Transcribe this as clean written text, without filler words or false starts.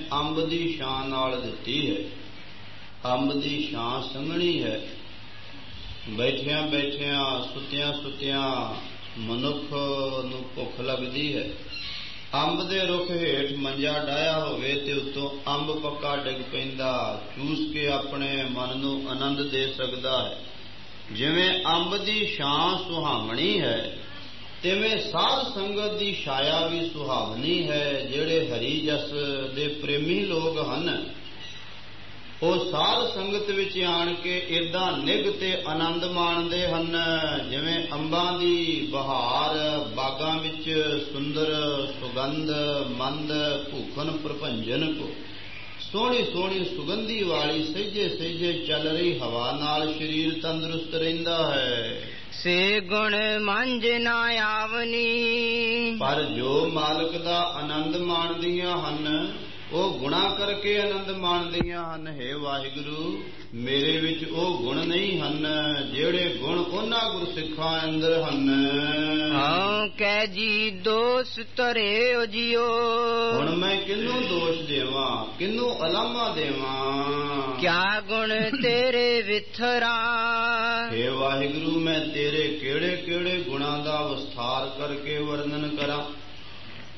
ਅੰਬ ਦੀ ਛਾਂ ਨਾਲ ਦਿੱਤੀ ਹੈ। ਅੰਬ ਦੀ ਛਾਂ ਸੰਘਣੀ ਹੈ। ਬੈਠਿਆਂ ਬੈਠਿਆਂ ਸੁੱਤਿਆਂ ਸੁੱਤਿਆਂ ਮਨੁੱਖ ਨੂੰ ਭੁੱਖ ਲੱਗਦੀ ਹੈ। ਅੰਬ ਦੇ ਰੁੱਖ ਹੇਠ ਮੰਜਾ ਡਾਇਆ ਹੋਵੇ ਤੇ ਉੱਤੋਂ ਅੰਬ ਪੱਕਾ ਡਿੱਗ ਪੈਂਦਾ ਚੂਸ ਕੇ ਆਪਣੇ ਮਨ ਨੂੰ ਆਨੰਦ ਦੇ ਸਕਦਾ ਹੈ। ਜਿਵੇਂ ਅੰਬ ਦੀ ਛਾਂ ਸੁਹਾਵਣੀ ਹੈ, ਤਿਵੇਂ ਸਾਧ ਸੰਗਤ ਦੀ ਛਾਇਆ ਵੀ ਸੁਹਾਵਣੀ ਹੈ। ਜਿਹੜੇ ਹਰੀ ਜਸ ਦੇ ਪ੍ਰੇਮੀ ਲੋਕ ਹਨ, ਉਹ ਸਾਧ ਸੰਗਤ ਵਿੱਚ ਆਣ ਕੇ ਏਦਾਂ ਨਿੱਘ ਤੇ ਆਨੰਦ ਮਾਣਦੇ ਹਨ ਜਿਵੇਂ ਅੰਬਾਂ ਦੀ ਬਹਾਰ ਬਾਗਾਂ ਵਿੱਚ ਸੁੰਦਰ ਸੁਗੰਧ ਮੰਦ ਭੂਖਨ ਪ੍ਰਭੰਜਨ ਕੋ। ਸੋਹਣੀ ਸੋਹਣੀ ਸੁਗੰਧੀ ਵਾਲੀ ਸਹਿਜੇ ਸਹਿਜੇ ਚੱਲ ਰਹੀ ਹਵਾ ਨਾਲ ਸਰੀਰ ਤੰਦਰੁਸਤ ਰਹਿੰਦਾ ਹੈ। ਸੇ ਗੁਣ ਮੰਝ ਨਾ ਆਵਨੀ, ਪਰ ਜੋ ਮਾਲਕ ਦਾ ਆਨੰਦ ਮਾਣਦੀਆਂ ਹਨ, ਉਹ ਗੁਣਾ ਕਰਕੇ ਆਨੰਦ ਮਾਣਦੀਆਂ ਹਨ। ਹੇ ਵਾਹਿਗੁਰੂ, ਮੇਰੇ ਵਿੱਚ ਉਹ ਗੁਣ ਨਹੀਂ ਹਨ ਜਿਹੜੇ ਗੁਣ ਉਹਨਾਂ ਗੁਰਸਿੱਖਾਂ ਅੰਦਰ ਹਨ। ਹਉ ਕਹਿ ਜੀ ਦੋਸ ਧਰੇ ਓ ਜੀਓ, ਹੁਣ ਮੈਂ ਕਿਹਨੂੰ ਦੋਸ਼ ਦੇਵਾਂ, ਕਿਹਨੂੰ ਅਲਾਮਾ ਦੇਵਾਂ। ਕਿਆ ਗੁਣ ਤੇਰੇ ਵਿਥਰਾ, ਹੇ ਵਾਹਿਗੁਰੂ, ਮੈਂ ਤੇਰੇ ਕਿਹੜੇ ਕਿਹੜੇ ਗੁਣਾਂ ਦਾ ਵਿਸਥਾਰ ਕਰਕੇ ਵਰਣਨ ਕਰਾਂ।